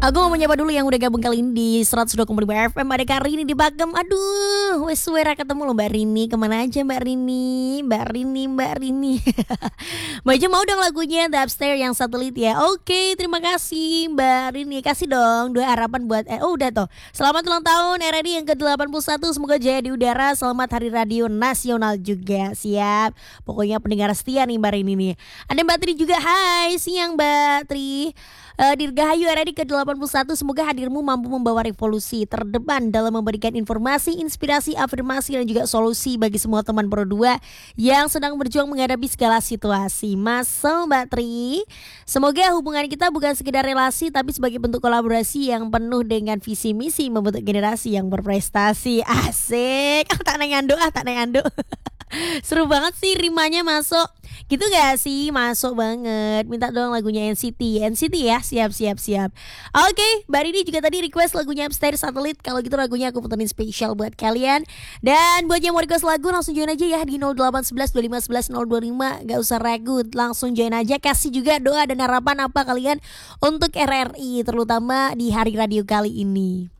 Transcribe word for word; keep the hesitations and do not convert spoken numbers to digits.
Aku mau menyapa dulu yang udah gabung kali ini di seratus dua koma lima F M. Ada Kak Rini di Bagem. Aduh, wes suara ketemu loh Mbak Rini. Kemana aja Mbak Rini? Mbak Rini, Mbak Rini. Mbak Jo mau dong lagunya The Upstairs yang satelit ya. Oke, terima kasih Mbak Rini. Kasih dong dua harapan buat eh oh udah toh. Selamat ulang tahun R R I yang ke delapan puluh satu. Semoga jaya di udara. Selamat Hari Radio Nasional juga. Siap. Pokoknya pendengar setia nih Mbak Rini nih. Ada Mbak Tri juga. Hai, siang Mbak Tri. Uh, Dirgahayu R R I ke delapan puluh satu. Semoga hadirmu mampu membawa revolusi terdepan dalam memberikan informasi, inspirasi, afirmasi dan juga solusi bagi semua teman Pro dua yang sedang berjuang menghadapi segala situasi. Masuk Mbak Tri. Semoga hubungan kita bukan sekedar relasi tapi sebagai bentuk kolaborasi yang penuh dengan visi misi membentuk generasi yang berprestasi. Asik. Ah, tak nengando, ah tak nengando. Seru banget sih rimanya masuk. Gitu gak sih? Masuk banget. Minta dong lagunya N C T. N C T ya. Siap siap siap. Oke, Mbak Rini juga tadi request lagunya Upstairs Satelit. Kalau gitu lagunya aku puterin spesial buat kalian. Dan buat yang mau request lagu langsung join aja ya di nol delapan satu satu dua lima satu satu nol dua lima. Gak usah ragu, langsung join aja. Kasih juga doa dan harapan apa kalian untuk R R I, terutama di hari radio kali ini.